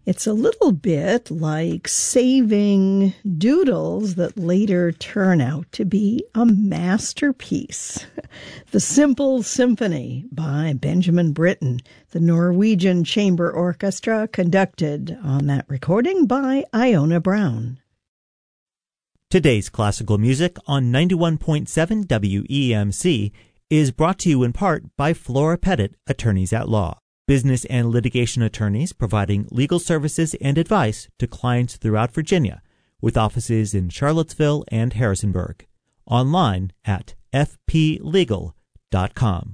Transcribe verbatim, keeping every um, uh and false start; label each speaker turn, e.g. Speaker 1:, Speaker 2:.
Speaker 1: It's a little bit like saving doodles that later turn out to be a masterpiece. The Simple Symphony by Benjamin Britten, the Norwegian Chamber Orchestra, conducted on that recording by Iona Brown.
Speaker 2: Today's classical music on ninety-one point seven W E M C is brought to you in part by Flora Pettit, Attorneys at Law. Business and litigation attorneys providing legal services and advice to clients throughout Virginia, with offices in Charlottesville and Harrisonburg. Online at f p legal dot com.